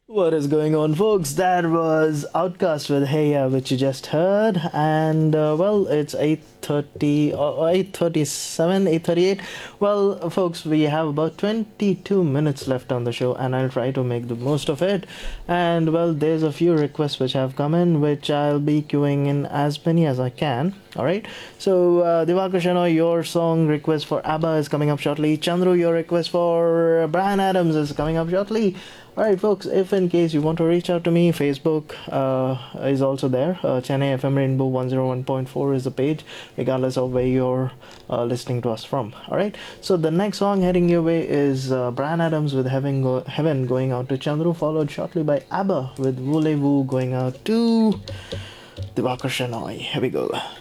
What is going on, folks? That was Outcast with Hey Ya, which you just heard, and well, it's 8:30 or 8:37, 8:38. Well, folks, we have about 22 minutes left on the show, and I'll try to make the most of it. And well, there's a few requests which have come in, which I'll be queuing in as many as I can. All right. So, Divakar Shenoy, your song request for ABBA is coming up shortly. Chandru, your request for Brian Adams is coming up shortly. Alright, folks, if in case you want to reach out to me, Facebook is also there. Chennai FM Rainbow 101.4 is the page, regardless of where you're listening to us from. Alright, so the next song heading your way is Brian Adams with Heaven going out to Chandru, followed shortly by ABBA with Voulez-Vous going out to Divakar Shenoy. Here we go.